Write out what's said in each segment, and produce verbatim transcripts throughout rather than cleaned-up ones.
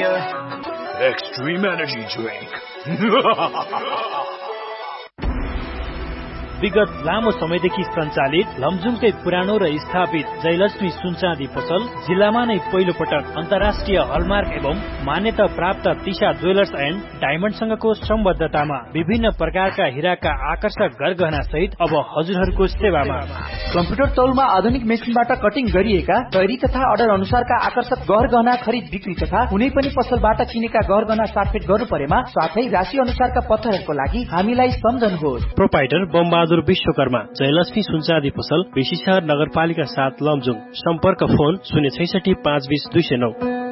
Premier Extreme Energy Drink. विगत लामो समयदेखि सञ्चालित लमजुङकै पुरानो र स्थापित जयलक्ष्मी सुनचाँदी पसल जिल्लामा नै पहिलो पटक अन्तर्राष्ट्रिय हलमार्क एवं मान्यता प्राप्त तिशा ज्वेलर्स एन्ड डायमन्डसँगको सम्बद्धतामा विभिन्न प्रकारका हिराका आकर्षक गरगहना सहित अब हजुरहरूको सेवामा कम्प्युटर तौलमा आधुनिक मेसिनबाट कटिङ गरिएका तयारी तथा अर्डर अनुसारका आकर्षक गहना खरिद बिक्री तथा कुनै पनि पसलबाट किनेका गहना साटफेट गर्नु परेमा साथै राशि अनुसारका पत्थरहरूको लागि हामीलाई सम्झनुहोस्। प्रोपाइटर बमबहादुर विश्वकर्मा जयलक्ष्मी सुनचाँदी पसल बेसीशहर नगरपालिका सात लमजुङ। सम्पर्क फोन शून्य छैसठी पाँच बीस दुई सय नौ।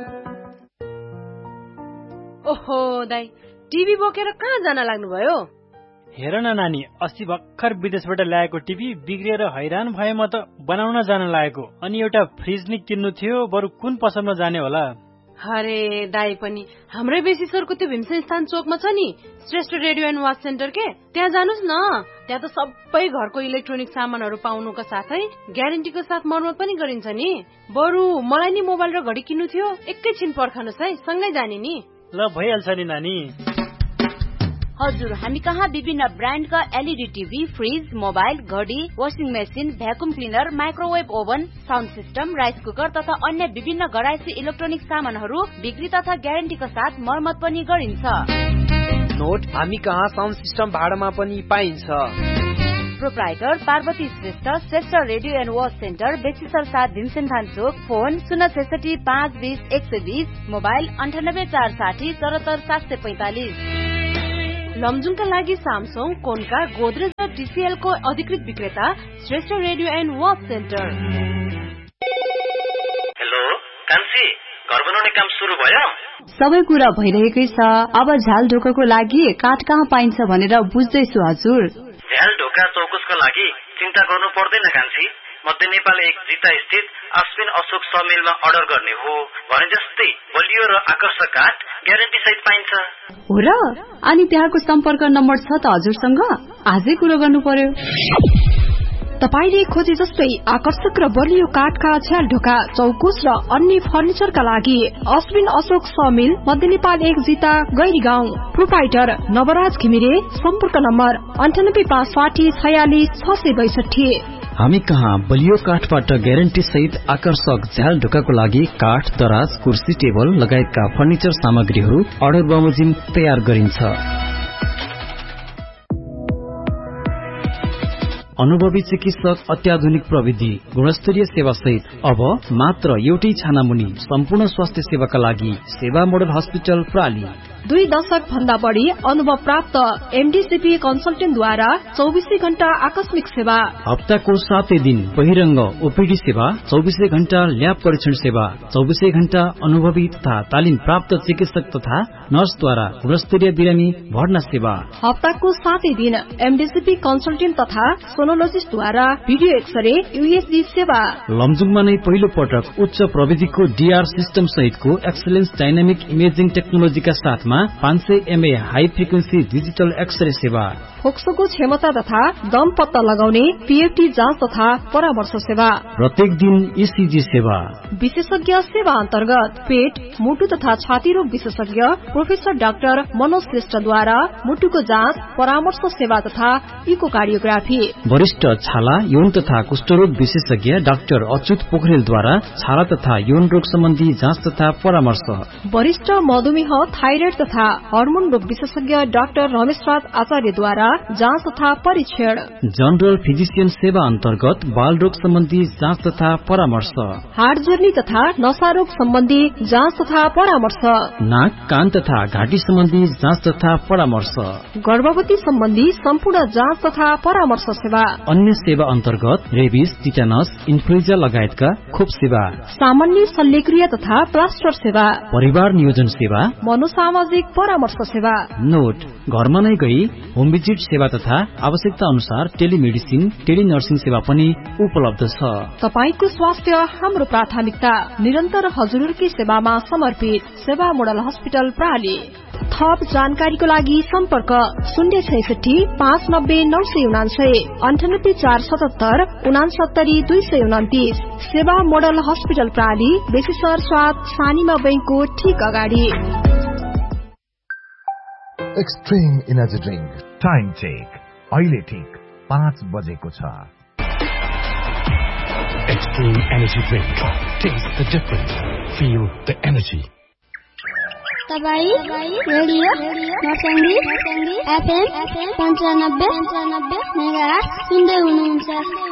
ओहो दाइ, टिभी बोकेर कहाँ जान लाग्नुभयो? हेर न नानी, अस्ति भर्खर विदेशबाट ल्याएको टिभी बिग्रिएर हैरान भए म त बनाउन जान लागेको। अनि एउटा फ्रिज नि किन्नु थियो, बरु कुन पसलमा जाने होला? अरे दाइ पनि हाम्रै बेसीसरको त्यो भीमसेन स्थान चोकमा छ नि Shrestha radio and watch centre के, त्यहाँ जानुस् न। त्यहाँ त सबै घरको इलेक्ट्रोनिक सामानहरू पाउनुका साथै ग्यारेन्टीको साथ मर्मत पनि गरिन्छ नि। बरु मलाई नि मोबाइल र घडी किन्नु थियो, एकैछिन पर्खनुस् है, सँगै जाने नि। ल भइहाल्छ नि नानी। हजुर, हामी कहाँ विभिन्न ब्रान्डका एलईडी टिभी, फ्रिज, मोबाइल, घडी, washing machine, vacuum cleaner, microwave oven, sound system, rice cooker तथा अन्य विभिन्न घरायसी इलेक्ट्रोनिक सामानहरू बिक्री तथा ग्यारेन्टीका साथ मर्मत पनि गरिन्छ। नोट, हामी कहाँ साउन्ड सिस्टम भाडामा पनि पाइन्छ। Proprietor Parvati Shrestha, Shrestha radio and watch centre, बेसीसर सात भीमसेनथान चोक। फोन शून्य छैसठी पाँच बीस एक सय बीस, मोबाइल अन्ठानब्बे चार साठी चौहत्तर सात सय पैंतालिस। लमजुङका लागि सामसङ, कोन्का, गोदरेज र टीसीएल को अधिकृत विक्रेता Shrestha radio and watch centre. Hello कान्छी, घर बनाउने काम सुरु भयो? सबै कुरा भइरहेकै छ। अब झ्याल ढोकाको लागि काठ कहाँ पाइन्छ भनेर बुझ्दैछु हजुर। झ्याल ढोका चौकुसको लागि चिन्ता गर्नु पर्दैन कान्छी। मध्य नेपाल एक जिता स्थित अश्विन अशोक समिलमा अर्डर गर्ने हो भने जस्तै बलियो र आकर्षक काठ ग्यारेन्टी सहित पाइन्छ। हो र? अनि त्यहाँको सम्पर्क नम्बर छ त हजुरसँग? आजै कुरो गर्नु पर्यो। तपाईले खोजे जस्तै आकर्षक र बलियो काठका झ्याल ढोका चौकुस र अन्य फर्निचरका लागि अश्विन अशोक समिल, मध्य नेपाल एक जिता गैरी गाउँ। प्रोपाइटर नवराज घिमिरे। सम्पर्क नम्बर अन्ठानब्बे पाँच साठी छयालिस छ सय बैसठी। हामी कहाँ बलियो काठबाट ग्यारेन्टी सहित आकर्षक झ्याल ढोकाको लागि काठ, दराज, कुर्सी, टेबल लगायतका फर्निचर सामग्रीहरू अर्डर बमोजिम तयार गरिन्छ। अनुभवी चिकित्सक, अत्याधुनिक प्रविधि, गुणस्तरीय सेवा सहित अब मात्र एउटै छाना मुनि सम्पूर्ण स्वास्थ्य सेवाका लागि सेवा मोडल हस्पिटल प्राली। दुई दशक भन्दा बढी अनुभव प्राप्त एमडीसीपी कन्सल्टेन्टद्वारा चौबिसै घण्टा आकस्मिक सेवा। हप्ताको सातै दिन बहिरंग ओपीडी सेवा, चौबिसै घण्टा ल्याब परीक्षण सेवा, चौबिसै घण्टा अनुभवी तथा तालिम प्राप्त चिकित्सक तथा नर्सद्वारा गुणस्तरीय बिरामी भर्ना सेवा। हप्ताको सातै दिन एमडीसीपी कन्सल्टेन्ट तथा सोनोलोजिस्टद्वारा भिडियो एक्सरे, यूएसजी सेवा। लमजुङमा नै पहिलो पटक उच्च प्रविधिको डीआर सिस्टम सहितको एक्सलेन्स डाइनामिक इमेजिङ टेक्नोलोजीका साथमा पाँच सय MA high frequency digital x-ray सेवा। फोक्सोको क्षमता तथा दम पत्ता लगाउने पीएफटी जाँच तथा परामर्श सेवा। प्रत्येक दिन ईसीजी सेवा। विशेषज्ञ सेवा अन्तर्गत पेट, मुटु तथा छाती रोग विशेषज्ञ प्रोफेसर डाक्टर मनोज श्रेष्ठद्वारा मुटुको जाँच, परामर्श सेवा तथा इकोकार्डियोग्राफी। वरिष्ठ छाला, यौन तथा कुष्ठरोग विशेषज्ञ डाक्टर अच्युत पोखरेलद्वारा छाला तथा यौन रोग सम्बन्धी जाँच तथा परामर्श। वरिष्ठ मधुमेह, थाइरोइड तथा हर्मोन रोग विशेषज्ञ डाक्टर रमेशराज आचार्यद्वारा जाँच तथा परीक्षण। जनरल फिजिशियन सेवा अन्तर्गत बाल रोग सम्बन्धी जाँच तथा परामर्श। हार्ट जोर्नी तथा नशा रोग सम्बन्धी जाँच तथा परामर्श। नाक, कान तथा घाँटी सम्बन्धी जाँच तथा परामर्श। गर्भवती सम्बन्धी सम्पूर्ण जाँच तथा परामर्श सेवा। अन्य सेवा अन्तर्गत रेबिस, टिटानस, इन्फ्लुएन्जा लगायतका खोप सेवा। सामान्य शल्यक्रिया तथा प्लास्टर सेवा। परिवार नियोजन सेवा। मनोसामाजिक परामर्श सेवा। नोट, घरमा नै गई होम भिजिट सेवा तथा आवश्यकता अनुसार टेलिमेडिसिन, टेलिनर्सिङ सेवा पनि उपलब्ध छ। तपाईको स्वास्थ्य हाम्रो प्राथमिकता। निरन्तर हजुरकै सेवामा समर्पित सेवा मोडल हस्पिटल प्राली। थप जानकारीको लागि सम्पर्क शून्य छैसठी पाँच नब्बे नौ सय उनान्सय अन्ठानब्बे चार सतहत्तर उनासत्तरी दुई सय उन्तिस। सेवा मोडल हस्पिटल प्राली बेसीसर स्वाद सानीमा बैंकको ठीक अगाडि। Extreme energy drink time check अहिले ठिक पाँच बजेको छ। Extreme energy drink. Taste the difference. Feel the energy. तपाईँ रेडियो नर्सङ्गी एफएम पन्चानब्बे मेगाहर्ज सुन्दै हुनुहुन्छ।